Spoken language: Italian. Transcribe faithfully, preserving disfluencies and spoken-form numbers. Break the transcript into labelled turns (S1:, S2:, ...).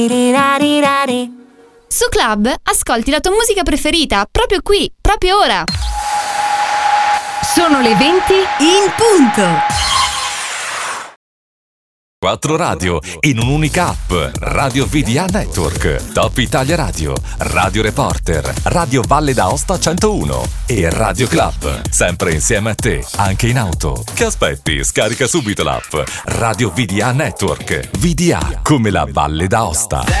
S1: Su Club ascolti la tua musica preferita proprio qui, proprio ora.
S2: Sono le venti in punto.
S3: Quattro radio in un'unica app. Radio V D A Network, Top Italia Radio, Radio Reporter, Radio Valle d'Aosta centouno e Radio Club. Sempre insieme a te, anche in auto. Che aspetti? Scarica subito l'app. Radio V D A Network. V D A come la Valle d'Aosta.